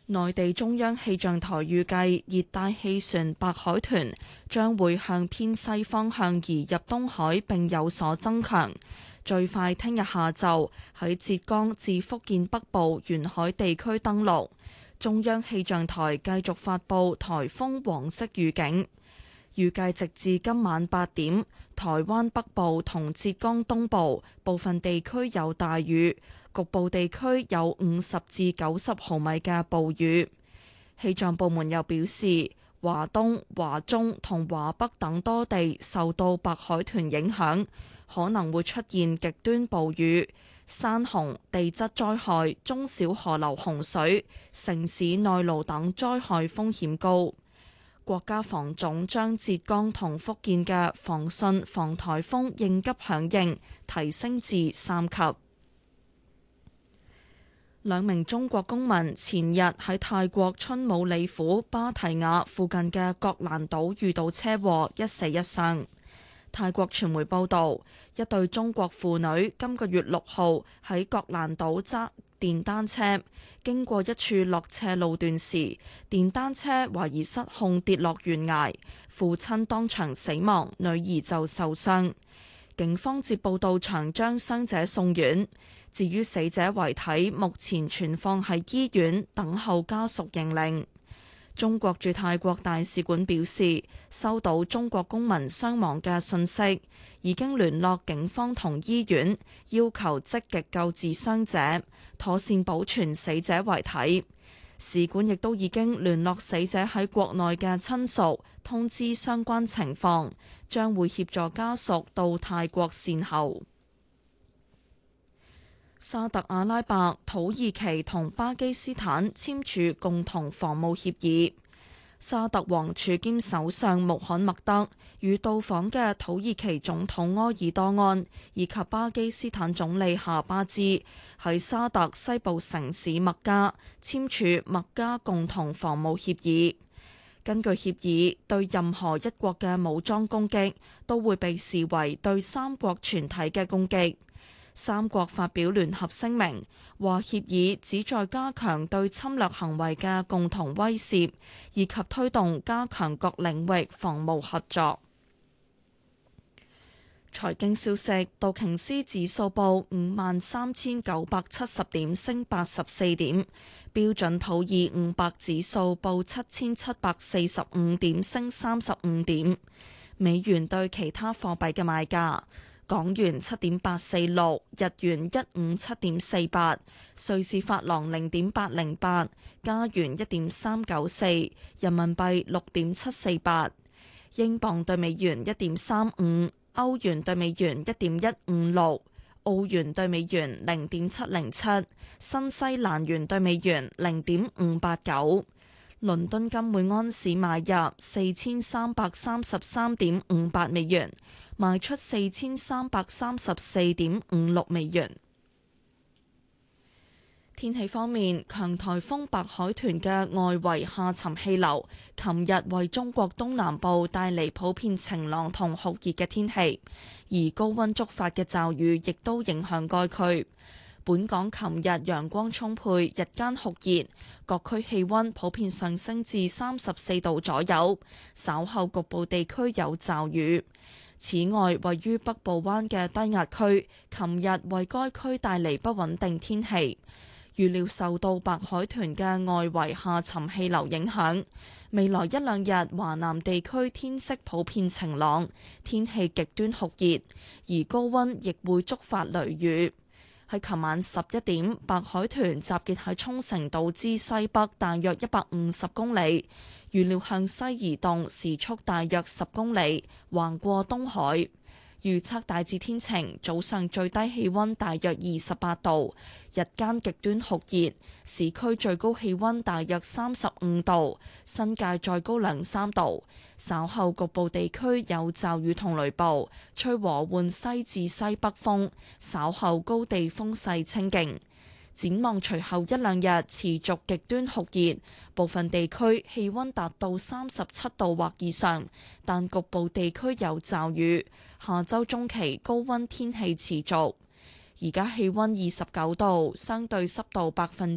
內地中央氣象台預計，熱帶氣旋白海豚將會向偏西方向移入東海並有所增強，最快聽日下晝喺浙江至福建北部沿海地區登陸。中央氣象台繼續發布颱風黃色預警，預計直至今晚8點，台灣北部同浙江東部部分地區有大雨，局部地區有50至90毫米嘅暴雨。氣象部門又表示，華東、華中同華北等多地受到白海豚影響，可能會出現極端暴雨、山洪、地質災害、中小河流洪水、城市內澇等災害風險高。國家防總將浙江同福建嘅防汛防颱風應急響應提升至3級。兩名中國公民前日喺泰國春武里府芭提雅附近嘅覺蘭島遇到車禍，一死一傷。泰國傳媒報道，一對中國婦女今個月6號喺覺蘭島揸電單車，經過一處落斜路段時，電單車懷疑失控跌落懸崖，父親當場死亡，女兒就受傷。警方接報到場將傷者送院。至於死者遺體，目前存放喺醫院等候家屬認領。中國駐泰國大使館表示，收到中國公民傷亡嘅訊息，已經聯絡警方同醫院，要求積極救治傷者，妥善保存死者遺體。使館亦都已經聯絡死者喺國內嘅親屬，通知相關情況，將會協助家屬到泰國善後。沙特阿拉伯、土耳其同巴基斯坦簽署共同防務協議。沙特王儲兼首相穆罕默德與到訪嘅土耳其總統埃爾多安以及巴基斯坦總理夏巴茲喺沙特西部城市麥加簽署麥加共同防務協議。根據協議，對任何一國嘅武裝攻擊都會被視為對三國全體嘅攻擊。三國發表聯合聲明，話協議旨在加強對侵略行為嘅共同威懾，以及推動加強各領域防務合作。財經消息，道瓊斯指數報53,970點，升84點；標準普爾500指數報7,745點，升35點。美元對其他貨幣嘅賣價。港元7.846，日元157.48，瑞士法郎0.808，加元1.394，人民幣6.748，英鎊對美元1.35，歐元對美元1.156，澳元對美元0.707，新西蘭元對美元0.589。倫敦金每安士買入4333.58美元，賣出4334.56美元。天氣方面，強颱風白海豚嘅外圍下沉氣流，琴日為中國東南部帶嚟普遍晴朗同酷熱嘅天氣，而高溫觸發嘅驟雨亦都影響該區。本港琴日陽光充沛，日間酷熱，各區氣溫普遍上升至34度左右，稍後局部地區有驟雨。此外，位於北部灣嘅低壓區，琴日為該區帶嚟不穩定天氣。預料受到白海豚嘅外圍下沉氣流影響，未來一兩日華南地區天色普遍晴朗，天氣極端酷熱，而高溫亦會觸發雷雨。喺琴晚11點，白海豚集結喺沖繩島之西北大約150公里，預料向西移動，時速大約10公里，橫過東海。預測大致天晴，早上最低氣溫大約28度，日間極端酷熱，市區最高氣溫大約35度，新界再高2-3度。稍後局部地區有驟雨同雷暴，吹和緩西至西北風，稍後高地風勢清勁。展望隨後一兩日持續極端酷熱，部分地區氣溫達到37度或以上，但局部地區有驟雨。下周中期高溫天氣持續。而家氣溫29度，相對濕度